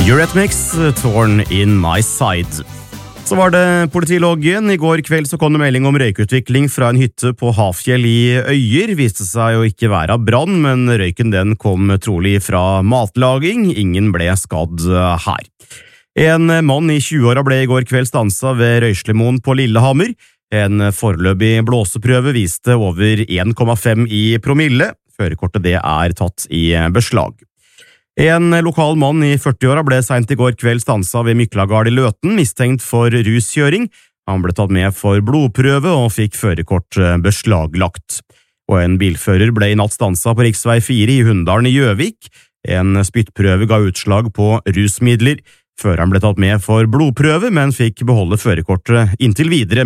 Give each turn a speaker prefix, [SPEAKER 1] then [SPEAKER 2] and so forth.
[SPEAKER 1] Eurythmics, Torn in my side. Så var det politiloggen. I går kveld så kom det melding om røykutvikling fra en hytte på Hafjell i Øyer. Viste seg å ikke være av brann, men røyken den kom trolig fra matlaging. Ingen ble skadd her. En mann i 20-åra ble i går kveld stanset ved Røyslemoen på Lillehammer. En foreløpig blåseprøve viste over 1,5 i promille. Førerkortet det er tatt i beslag. En lokal mann i 40-åra ble sent i går kveld stanset ved Myklagard i Løten, mistenkt for ruskjøring. Han ble tatt med for blodprøve og fikk førerkort beslaglagt. Og en bilfører ble i natt stanset på riksvei 4 i Hunndalen i Gjøvik. En spyttprøve ga utslag på rusmidler. Føreren ble tatt med for blodprøve, men fikk beholde førerkortet inntil videre